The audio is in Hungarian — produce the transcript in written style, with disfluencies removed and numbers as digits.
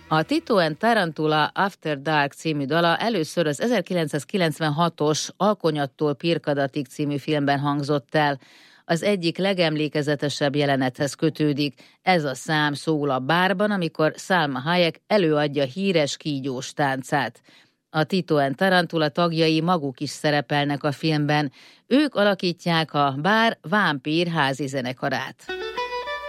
A Tito and Tarantula After Dark című dala először az 1996-os Alkonyattól Pirkadatig című filmben hangzott el. Az egyik legemlékezetesebb jelenethez kötődik. Ez a szám szól a bárban, amikor Salma Hayek előadja híres kígyós táncát. A Tito and Tarantula tagjai maguk is szerepelnek a filmben. Ők alakítják a bár vámpír házi zenekarát.